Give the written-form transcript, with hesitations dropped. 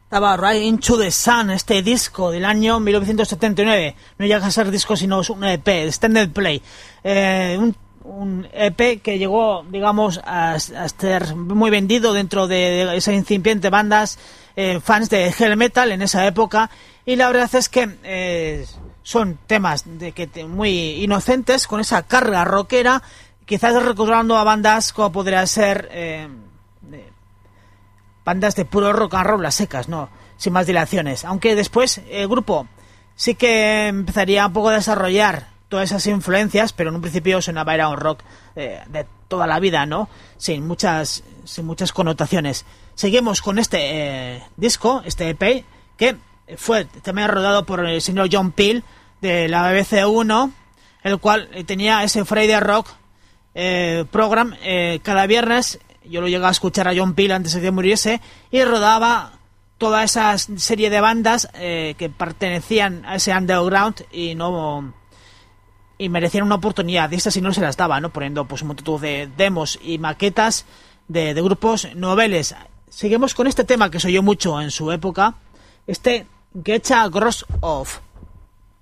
Estaba Right Into the Sun, este disco del año 1979. No llega a ser disco, sino un EP, Extended Play. Un EP que llegó, digamos, a ser muy vendido dentro de esa incipiente bandas fans de heavy metal en esa época. Y la verdad es que son temas muy inocentes, con esa carga rockera, quizás recordando a bandas como podría ser bandas de puro rock and roll, las secas, no, sin más dilaciones. Aunque después el grupo sí que empezaría un poco a desarrollar todas esas influencias, pero en un principio sonaba era un rock de toda la vida, ¿no? Sin muchas connotaciones. Seguimos con este disco, este EP, que fue también rodado por el señor John Peel de la BBC 1, el cual tenía ese Friday Rock program cada viernes. Yo lo llegué a escuchar a John Peel antes de que muriese, y rodaba toda esa serie de bandas que pertenecían a ese underground y merecían una oportunidad. Y estas si no se las daba, ¿no? Poniendo pues un montón de demos y maquetas de grupos noveles. Seguimos con este tema que se oyó mucho en su época, este Getcha Gross Off.